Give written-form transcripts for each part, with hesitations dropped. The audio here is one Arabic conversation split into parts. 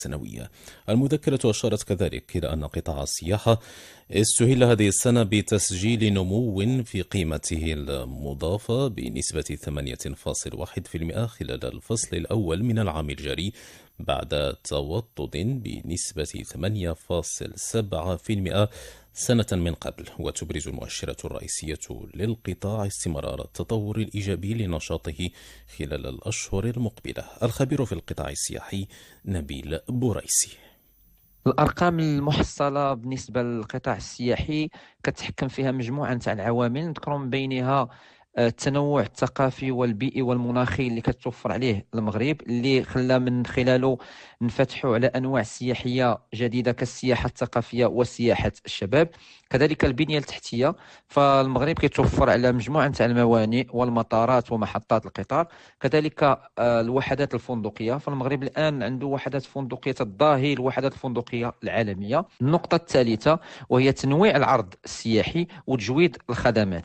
سنوية. المذكرة أشارت كذلك إلى أن قطاع السياحة استهل هذه السنة بتسجيل نمو في قيمته المضافة بنسبة 8.1% خلال الفصل الأول من العام الجاري، بعد توطد بنسبة 8.7% سنة من قبل. وتبرز المؤشرات الرئيسية للقطاع استمرار التطور الإيجابي لنشاطه خلال الأشهر المقبلة. الخبير في القطاع السياحي نبيل بوريسي: الأرقام المحصلة بالنسبة للقطاع السياحي كتحكم فيها مجموعة نتاع العوامل، نذكر من بينها التنوع الثقافي والبيئي والمناخي اللي كتوفر عليه المغرب، اللي خلى من خلاله نفتحوا على أنواع سياحية جديدة كالسياحة الثقافية وسياحة الشباب. كذلك البنية التحتية، فالمغرب كيتوفر على مجموعة نتاع الموانئ والمطارات ومحطات القطار. كذلك الوحدات الفندقية، فالمغرب الآن عنده وحدات فندقية تضاهي الوحدات الفندقية العالمية. النقطة الثالثة وهي تنويع العرض السياحي وتجويد الخدمات.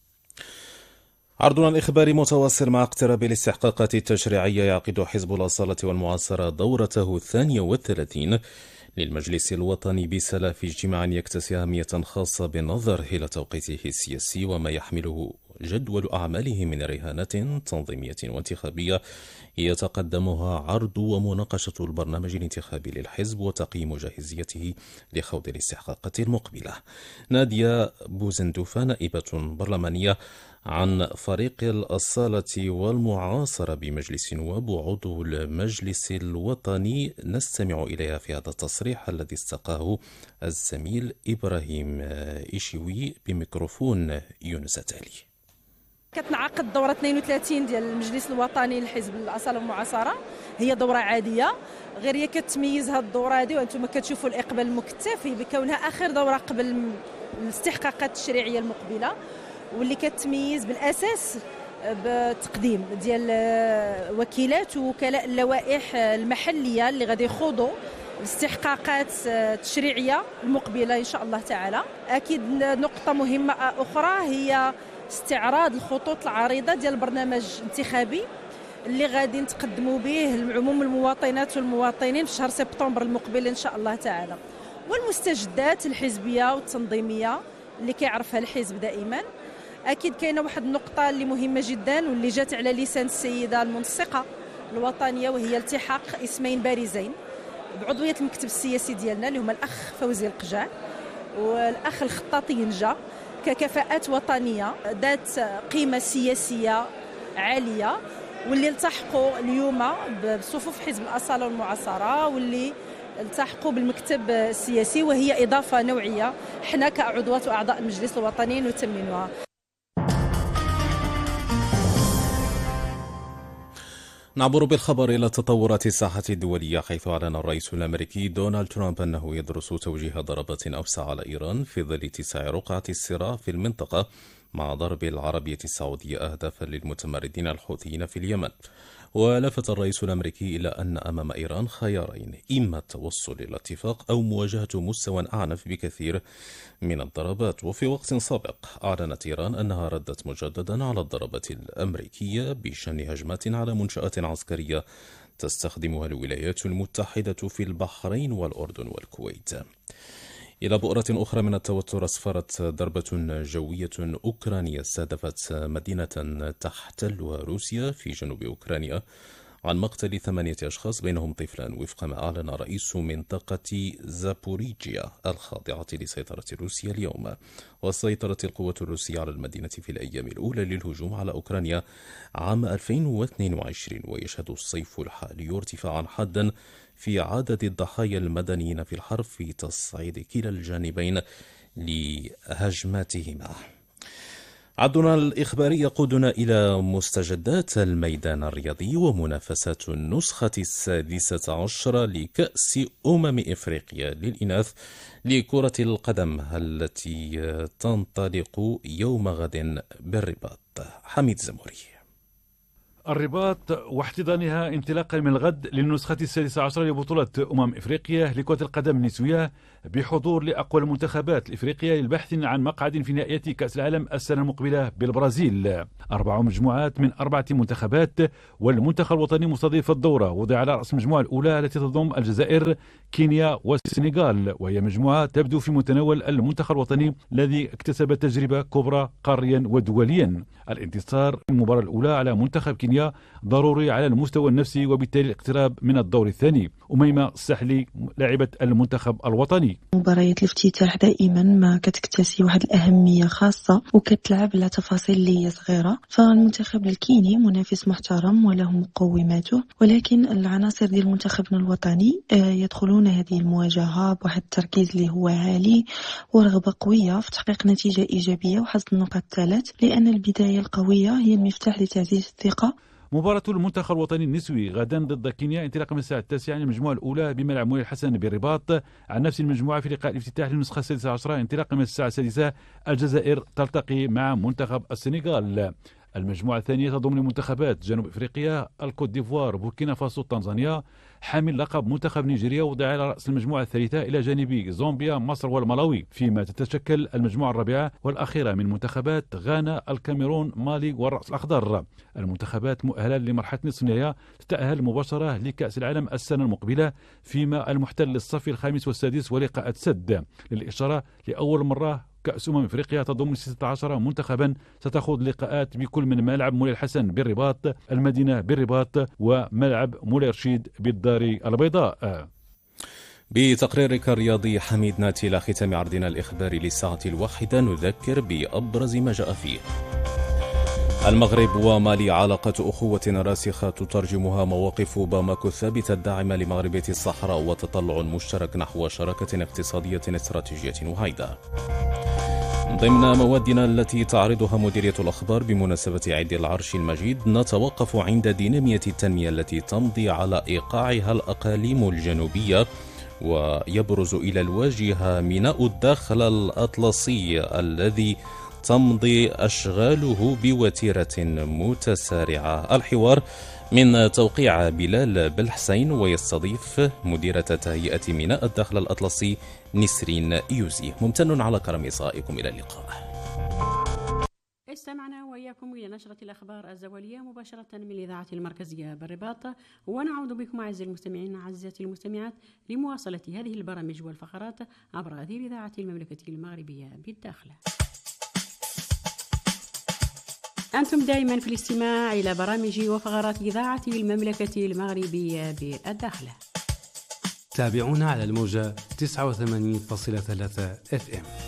عرضنا الإخباري متواصل مع اقتراب الاستحقاقات التشريعية. يعقد حزب الأصالة والمعاصرة دورته 32 للمجلس الوطني بسلا في اجتماع يكتسي أهمية خاصة بالنظر إلى توقيته السياسي وما يحمله جدول أعماله من رهانات تنظيمية وانتخابية يتقدمها عرض ومناقشة البرنامج الانتخابي للحزب وتقييم جاهزيته لخوض الاستحقاقات المقبلة. نادية بوزندوفة، نائبة برلمانية عن فريق الأصالة والمعاصرة بمجلس النواب وعضو المجلس الوطني، نستمع إليها في هذا التصريح الذي استقاه الزميل إبراهيم إيشيوي بميكروفون يونس تالي. كتنعقد الدورة 32 ديال المجلس الوطني لحزب الأصالة والمعاصرة. هي دورة عادية، غير هي كتميز هذه الدورة هذه وانتم كتشوفوا الإقبال المكثف بكونها آخر دورة قبل الاستحقاقات التشريعية المقبلة، واللي كتميز بالأساس بالتقديم ديال وكيلات ووكلاء اللوائح المحلية اللي غادي يخوضوا الاستحقاقات التشريعية المقبلة إن شاء الله تعالى. أكيد نقطة مهمة أخرى هي استعراض الخطوط العريضة ديال البرنامج الانتخابي اللي غادي نتقدموا به لعموم المواطنات والمواطنين في شهر سبتمبر المقبل إن شاء الله تعالى، والمستجدات الحزبية والتنظيمية اللي كيعرفها الحزب دائما. أكيد كاينة واحد النقطة اللي مهمة جدا واللي جات على لسان السيدة المنسقة الوطنية، وهي التحاق اسمين بارزين بعضوية المكتب السياسي ديالنا اللي هما الأخ فوزي القجع والأخ الخطاطي ينجا، ككفاءات وطنية ذات قيمة سياسية عالية، واللي التحقوا اليوم بصفوف حزب الأصالة والمعاصرة واللي التحقوا بالمكتب السياسي، وهي إضافة نوعية حنا كعضوات وأعضاء المجلس الوطني نتممها. نعبر بالخبر إلى تطورات الساحة الدولية، حيث أعلن الرئيس الأمريكي دونالد ترامب أنه يدرس توجيه ضربات أوسع على إيران في ظل اتساع رقعة الصراع في المنطقة، مع ضرب العربية السعودية أهدافا للمتمردين الحوثيين في اليمن. ولفت الرئيس الأمريكي إلى أن أمام إيران خيارين: إما التوصل إلى اتفاق أو مواجهة مستوى أعنف بكثير من الضربات. وفي وقت سابق أعلنت إيران أنها ردت مجددا على الضربات الأمريكية بشن هجمات على منشآت عسكرية تستخدمها الولايات المتحدة في البحرين والأردن والكويت. إلى بؤرة أخرى من التوتر، أسفرت ضربة جوية أوكرانية استهدفت مدينة تحتلها روسيا في جنوب أوكرانيا عن مقتل 8 أشخاص بينهم طفلان، وفق ما أعلن رئيس منطقة زابوريجيا الخاضعة لسيطرة روسيا اليوم. وسيطرت القوات الروسية على المدينة في الأيام الأولى للهجوم على أوكرانيا عام 2022، ويشهد الصيف الحالي ارتفاعا حادا في عدد الضحايا المدنيين في الحرب في تصعيد كلا الجانبين لهجماتهما. عدنا الإخباري يقودنا إلى مستجدات الميدان الرياضي ومنافسات النسخة 16 لكأس إفريقيا للإناث لكرة القدم التي تنطلق يوم غد بالرباط. حميد زموري. الرباط واحتضانها انطلاقا من الغد للنسخة 16 لبطولة إفريقيا لكرة القدم النسوية بحضور لأقوى المنتخبات الإفريقية للبحث عن مقعد في نهائيات كأس العالم السنة المقبلة بالبرازيل. 4 مجموعات من 4 منتخبات، والمنتخب الوطني مستضيف الدورة وضع على رأس المجموعة الأولى التي تضم الجزائر، كينيا والسنغال، وهي مجموعة تبدو في متناول المنتخب الوطني الذي اكتسب تجربة كبرى قاريا ودوليا. الانتصار المباراة الأولى على منتخب كينيا ضروري على المستوى النفسي وبالتالي الاقتراب من الدور الثاني. أميمة السحلي لاعبة المنتخب الوطني: مباريات الافتتاح دائما ما كتكتسي واحد الأهمية خاصة وكتلعب على تفاصيل اللي هي صغيرة. فالمنتخب الكيني منافس محترم وله مقوماته، ولكن العناصر ديال منتخبنا الوطني يدخلون هذه المواجهة بواحد التركيز اللي هو عالي ورغبة قوية في تحقيق نتيجة إيجابية وحصد النقط الثلاث، لأن البداية القوية هي المفتاح لتعزيز الثقة. مباراة المنتخب الوطني النسوي غدا ضد كينيا انطلاقا من الساعة 9 المجموعة الأولى بملعب مولاي الحسن بالرباط. عن نفس المجموعة في لقاء الافتتاح للنسخة 16 انطلاقا من الساعة 6 الجزائر تلتقي مع منتخب السنغال. المجموعة الثانية تضم منتخبات جنوب افريقيا، الكوت ديفوار، بوركينا فاسو، تنزانيا. حامل لقب منتخب نيجيريا وضع على رأس المجموعة الثالثة إلى جانب زامبيا، مصر والملاوي، فيما تتشكل المجموعة الرابعة والأخيرة من منتخبات غانا، الكاميرون، مالي والرأس الأخضر. المنتخبات مؤهلة لمرحلة نصف النهائي تتأهل مباشرة لكأس العالم السنة المقبلة، فيما المحتل للصف الخامس والسادس ولقاءات سد. للإشارة لأول مرة كأس إفريقيا تضم 16 منتخبا ستخوض لقاءات بكل من ملعب مولاي الحسن بالرباط، المدينة بالرباط، وملعب مولاي رشيد بالدار البيضاء. بتقريرك الرياضي حميد ناتي إلى ختام عرضنا الإخباري للساعة 1 نذكر بأبرز ما جاء فيه. المغرب ومالي علاقة أخوة راسخة تترجمها مواقف باماكو الثابتة الداعمة لمغربية الصحراء وتطلع مشترك نحو شراكة اقتصادية استراتيجية وحيدة. ضمن موادنا التي تعرضها مديرية الأخبار بمناسبة عيد العرش المجيد، نتوقف عند دينامية التنمية التي تمضي على إيقاعها الأقاليم الجنوبية، ويبرز إلى الواجهة ميناء الداخل الأطلسي الذي تمضي أشغاله بوتيرة متسارعة. الحوار من توقيع بلال بالحسين، ويستضيف مديرة تهيئة ميناء الداخل الأطلسي نسرين يوزي. ممتن على كرم إصغائكم، إلى اللقاء. استمعنا وإياكم إلى نشرة الأخبار الزوالية مباشرة من الإذاعة المركزية بالرباط، ونعود بكم أعزائي المستمعين وعزيزاتي المستمعات لمواصلة هذه البرامج والفقرات عبر هذه الإذاعة المملكة المغربية بالداخل. أنتم دائما في الاستماع إلى برامج وفقرات إذاعة المملكة المغربية بالداخل. تابعونا على الموجة 89.3 FM.